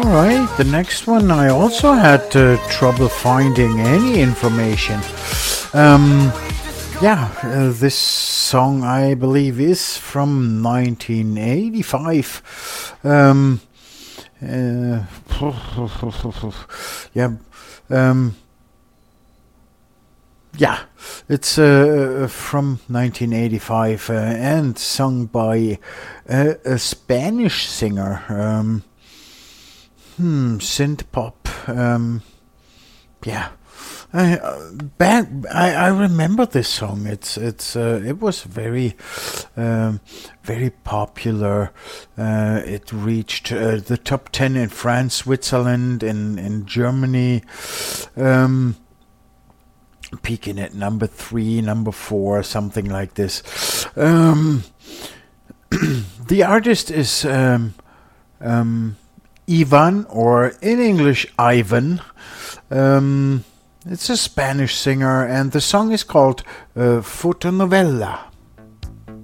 Alright, the next one I also had trouble finding any information. This song I believe is from 1985. It's from 1985 and sung by a Spanish singer. Synth pop. I remember this song. It was very very popular. It reached the top 10 in France, Switzerland, in Germany. Peaking at number 3, number 4, something like this. The artist is Ivan, or in English, Ivan. It's a Spanish singer, and the song is called Fotonovela.